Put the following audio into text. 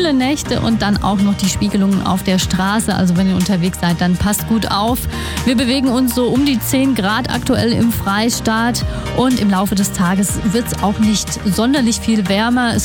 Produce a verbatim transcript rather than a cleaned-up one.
kühle Nächte und dann auch noch die Spiegelungen auf der Straße. Also wenn ihr unterwegs seid, dann passt gut auf. Wir bewegen uns so um die zehn Grad aktuell im Freistaat und im Laufe des Tages wird es auch nicht sonderlich viel wärmer. Es